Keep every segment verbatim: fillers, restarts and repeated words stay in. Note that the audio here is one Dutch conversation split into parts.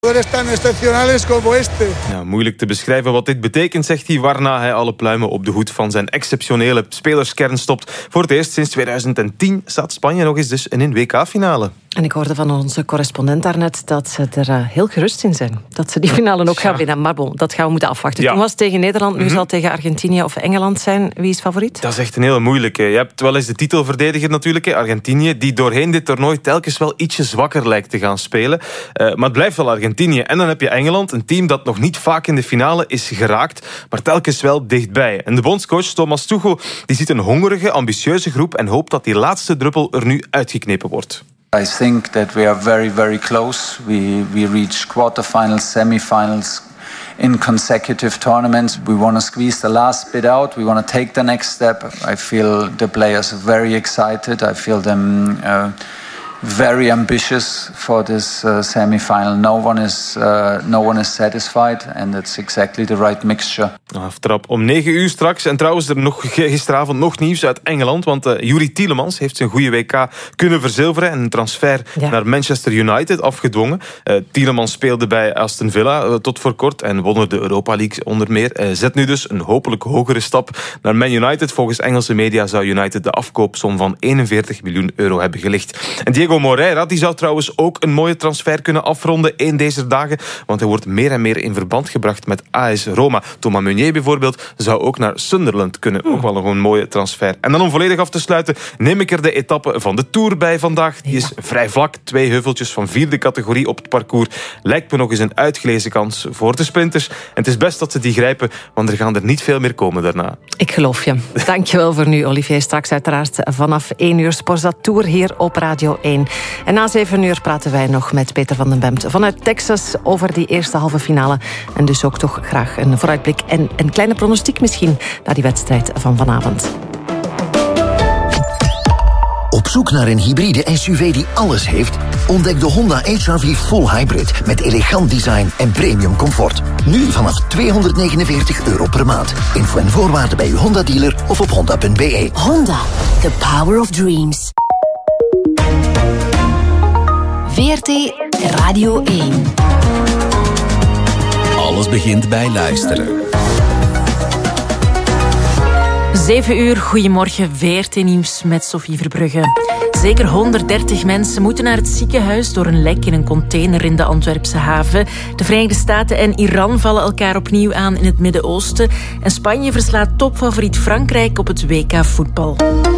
tan excepcionales como este. Ja, moeilijk te beschrijven wat dit betekent, zegt hij, waarna hij alle pluimen op de hoed van zijn exceptionele spelerskern stopt. Voor het eerst sinds tweeduizend tien staat Spanje nog eens dus in een W K-finale. En ik hoorde van onze correspondent daarnet dat ze er uh, heel gerust in zijn. Dat ze die finale ook gaan winnen. Maar bon, dat gaan we moeten afwachten. Ja. Toen was het tegen Nederland, nu mm-hmm. zal het tegen Argentinië of Engeland zijn. Wie is favoriet? Dat is echt een hele moeilijke. Je hebt wel eens de titelverdediger natuurlijk, hè, Argentinië, die doorheen dit toernooi telkens wel ietsje zwakker lijkt te gaan spelen. Uh, maar het blijft wel Argentinië. En dan heb je Engeland, een team dat nog niet vaak in de finale is geraakt, maar telkens wel dichtbij. En de bondscoach Thomas Tuchel die ziet een hongerige, ambitieuze groep en hoopt dat die laatste druppel er nu uitgeknepen wordt. I think that we are very, very close. We we reach quarterfinals, semifinals in consecutive tournaments. We want to squeeze the last bit out. We want to take the next step. I feel the players are very excited. I feel them uh, very ambitious for this uh, semi-final. No one is uh, no one is satisfied, and it's exactly the right mixture. Aftrap om negen uur straks. En trouwens, er nog gisteravond nog nieuws uit Engeland, want uh, Youri Tielemans heeft zijn goede W K kunnen verzilveren en een transfer ja. naar Manchester United afgedwongen. Uh, Tielemans speelde bij Aston Villa uh, tot voor kort en won de Europa League onder meer. Uh, zet nu dus een hopelijk hogere stap naar Man United. Volgens Engelse media zou United de afkoopsom van eenenveertig miljoen euro hebben gelicht. En Diego Moreira die zou trouwens ook een mooie transfer kunnen afronden in deze dagen, want hij wordt meer en meer in verband gebracht met A S Roma. Thomas Meunier bijvoorbeeld zou ook naar Sunderland kunnen. Ook wel nog een mooie transfer. En dan om volledig af te sluiten neem ik er de etappe van de Tour bij vandaag. Die is vrij vlak. Twee heuveltjes van vierde categorie op het parcours. Lijkt me nog eens een uitgelezen kans voor de sprinters. En het is best dat ze die grijpen, want er gaan er niet veel meer komen daarna. Ik geloof je. Dankjewel voor nu, Olivier. Straks uiteraard vanaf één uur Sporza Tour hier op Radio één. En na zeven uur praten wij nog met Peter van den Bemt vanuit Texas over die eerste halve finale. En dus ook toch graag een vooruitblik en een kleine pronostiek misschien naar die wedstrijd van vanavond. Op zoek naar een hybride S U V die alles heeft? Ontdek de Honda H R V Full Hybrid met elegant design en premium comfort. Nu vanaf tweehonderdnegenenveertig euro per maand. Info en voorwaarden bij uw Honda-dealer of op honda punt b e. Honda, the power of dreams. V R T Radio één. Alles begint bij luisteren. zeven uur, goedemorgen, V R T Nieuws met Sophie Verbrugge. Zeker honderddertig mensen moeten naar het ziekenhuis door een lek in een container in de Antwerpse haven. De Verenigde Staten en Iran vallen elkaar opnieuw aan in het Midden-Oosten. En Spanje verslaat topfavoriet Frankrijk op het W K voetbal.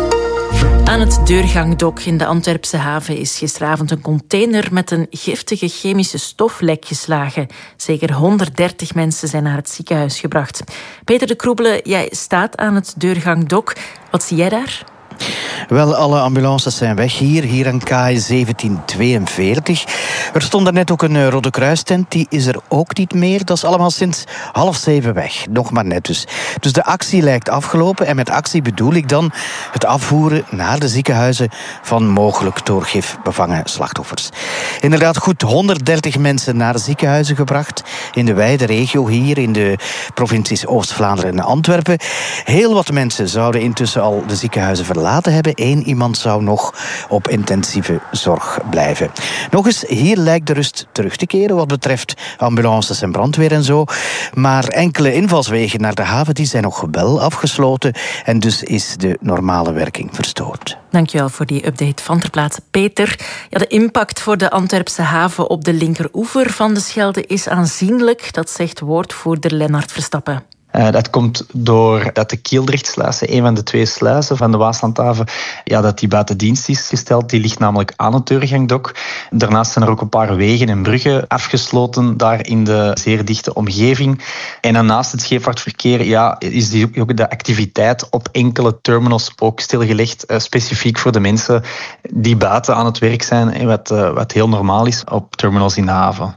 Aan het Deurgangdok in de Antwerpse haven is gisteravond een container met een giftige chemische stof lek geslagen. Zeker honderddertig mensen zijn naar het ziekenhuis gebracht. Peter de Kroebele, jij staat aan het Deurgangdok. Wat zie jij daar? Wel, alle ambulances zijn weg hier, hier aan K zeventien tweeënveertig. Er stond er net ook een Rode Kruistent, die is er ook niet meer. Dat is allemaal sinds half zeven weg, nog maar net dus. Dus de actie lijkt afgelopen en met actie bedoel ik dan het afvoeren naar de ziekenhuizen van mogelijk door gif bevangen slachtoffers. Inderdaad, goed honderddertig mensen naar de ziekenhuizen gebracht in de wijde regio hier in de provincies Oost-Vlaanderen en Antwerpen. Heel wat mensen zouden intussen al de ziekenhuizen verlaten hebben. Eén iemand zou nog op intensieve zorg blijven. Nog eens, hier lijkt de rust terug te keren wat betreft ambulances en brandweer en zo. Maar enkele invalswegen naar de haven die zijn nog wel afgesloten en dus is de normale werking verstoord. Dankjewel voor die update van ter plaatse, Peter. Ja, de impact voor de Antwerpse haven op de linkeroever van de Schelde is aanzienlijk. Dat zegt woordvoerder Lennart Verstappen. Uh, dat komt doordat de Kieldrechtsluizen, een van de twee sluizen van de Waaslandhaven, ja, dat die buiten dienst is gesteld. Die ligt namelijk aan het Deurgangdok. Daarnaast zijn er ook een paar wegen en bruggen afgesloten daar in de zeer dichte omgeving. En dan naast het scheepvaartverkeer ja, is die ook de activiteit op enkele terminals ook stilgelegd, uh, specifiek voor de mensen die buiten aan het werk zijn, wat, uh, wat heel normaal is op terminals in de haven.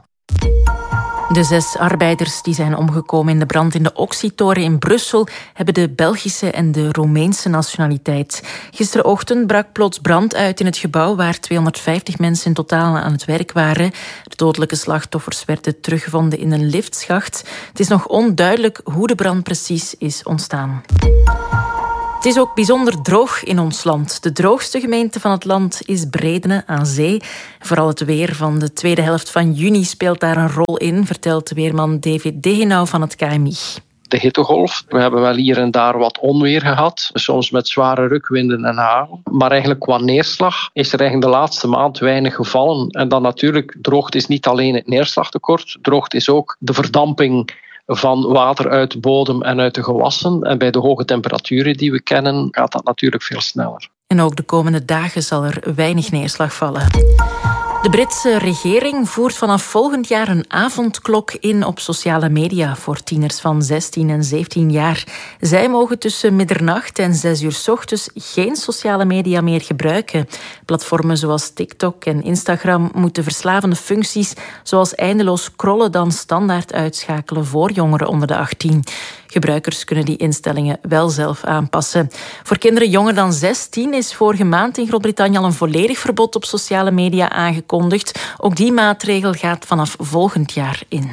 De zes arbeiders die zijn omgekomen in de brand in de Oxytoren in Brussel hebben de Belgische en de Roemeense nationaliteit. Gisterenochtend brak plots brand uit in het gebouw waar tweehonderdvijftig mensen in totaal aan het werk waren. De dodelijke slachtoffers werden teruggevonden in een liftschacht. Het is nog onduidelijk hoe de brand precies is ontstaan. Het Het is ook bijzonder droog in ons land. De droogste gemeente van het land is Bredene aan zee. Vooral het weer van de tweede helft van juni speelt daar een rol in, vertelt weerman David Degenau van het K M I. De hittegolf. We hebben wel hier en daar wat onweer gehad, soms met zware rukwinden en hagel. Maar eigenlijk qua neerslag is er eigenlijk de laatste maand weinig gevallen. En dan natuurlijk, droogte is niet alleen het neerslagtekort, droogte is ook de verdamping van water uit de bodem en uit de gewassen. En bij de hoge temperaturen die we kennen, gaat dat natuurlijk veel sneller. En ook de komende dagen zal er weinig neerslag vallen. De Britse regering voert vanaf volgend jaar een avondklok in op sociale media voor tieners van zestien en zeventien jaar. Zij mogen tussen middernacht en zes uur 's ochtends geen sociale media meer gebruiken. Platformen zoals TikTok en Instagram moeten verslavende functies zoals eindeloos scrollen dan standaard uitschakelen voor jongeren onder de achttien. Gebruikers kunnen die instellingen wel zelf aanpassen. Voor kinderen jonger dan zestien is vorige maand in Groot-Brittannië al een volledig verbod op sociale media aangekondigd. Ook die maatregel gaat vanaf volgend jaar in.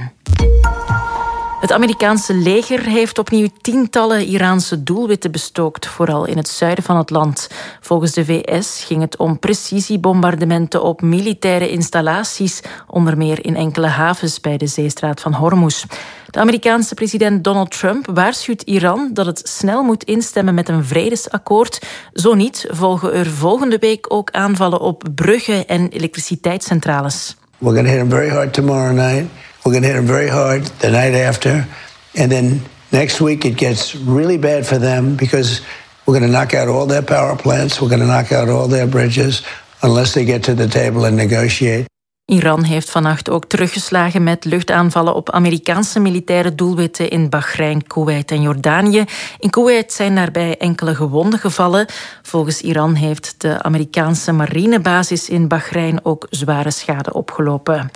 Het Amerikaanse leger heeft opnieuw tientallen Iraanse doelwitten bestookt, vooral in het zuiden van het land. Volgens de V S ging het om precisiebombardementen op militaire installaties, onder meer in enkele havens bij de zeestraat van Hormuz. De Amerikaanse president Donald Trump waarschuwt Iran dat het snel moet instemmen met een vredesakkoord. Zo niet volgen er volgende week ook aanvallen op bruggen en elektriciteitscentrales. We're going to hit them very hard tomorrow night. We're going to hit them very hard the night after. And then next week it gets really bad for them because we're going to knock out all their power plants. We're going to knock out all their bridges unless they get to the table and negotiate. Iran heeft vannacht ook teruggeslagen met luchtaanvallen op Amerikaanse militaire doelwitten in Bahrein, Koeweit en Jordanië. In Koeweit zijn daarbij enkele gewonden gevallen. Volgens Iran heeft de Amerikaanse marinebasis in Bahrein ook zware schade opgelopen.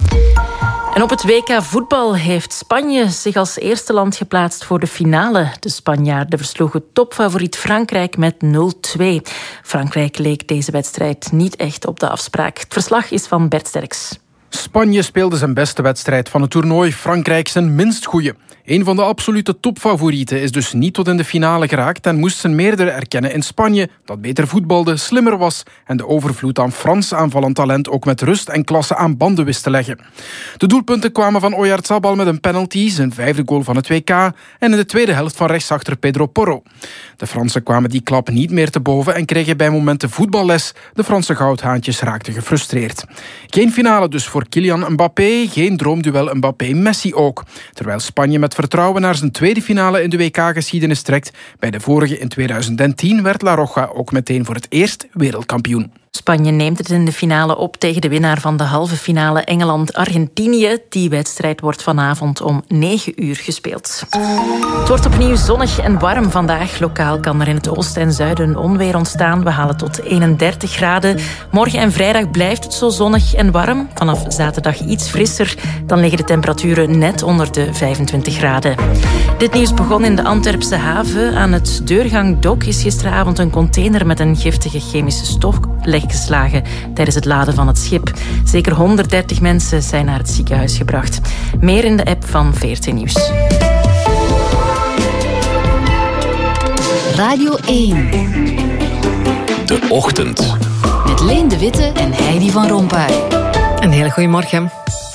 En op het W K voetbal heeft Spanje zich als eerste land geplaatst voor de finale. De Spanjaarden versloegen topfavoriet Frankrijk met nul twee. Frankrijk leek deze wedstrijd niet echt op de afspraak. Het verslag is van Bert Sterks. Spanje speelde zijn beste wedstrijd van het toernooi, Frankrijk zijn minst goeie. Een van de absolute topfavorieten is dus niet tot in de finale geraakt en moest zijn meerdere erkennen in Spanje, dat beter voetbalde, slimmer was en de overvloed aan Frans aanvallend talent ook met rust en klasse aan banden wist te leggen. De doelpunten kwamen van Oyarzabal met een penalty, zijn vijfde goal van het W K, en in de tweede helft van rechtsachter Pedro Porro. De Fransen kwamen die klap niet meer te boven en kregen bij momenten voetballes. De Franse goudhaantjes raakten gefrustreerd. Geen finale dus voor Kylian Mbappé, geen droomduel Mbappé-Messi ook. Terwijl Spanje met vertrouwen naar zijn tweede finale in de W K-geschiedenis trekt. Bij de vorige in tweeduizend tien werd La Roja ook meteen voor het eerst wereldkampioen. Spanje neemt het in de finale op tegen de winnaar van de halve finale Engeland-Argentinië. Die wedstrijd wordt vanavond om negen uur gespeeld. Het wordt opnieuw zonnig en warm vandaag. Lokaal kan er in het oosten en zuiden onweer ontstaan. We halen tot eenendertig graden. Morgen en vrijdag blijft het zo zonnig en warm. Vanaf zaterdag iets frisser. Dan liggen de temperaturen net onder de vijfentwintig graden. Dit nieuws begon in de Antwerpse haven. Aan het Deurgangdok is gisteravond een container met een giftige chemische stof geslagen tijdens het laden van het schip. Zeker honderddertig mensen zijn naar het ziekenhuis gebracht. Meer in de app van V R T Nieuws. Radio één. De Ochtend. Met Leen de Witte en Heidi van Rompuy. Een hele goede morgen.